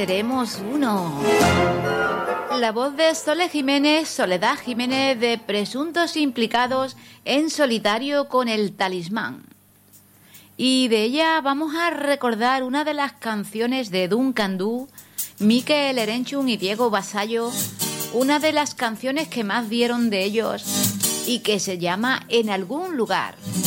seremos uno. La voz de Soledad Jiménez, de presuntos implicados en solitario con el Talismán. Y de ella vamos a recordar una de las canciones de Duncan Du, Mikel Erenchun y Diego Vasallo, una de las canciones que más vieron de ellos y que se llama En algún lugar.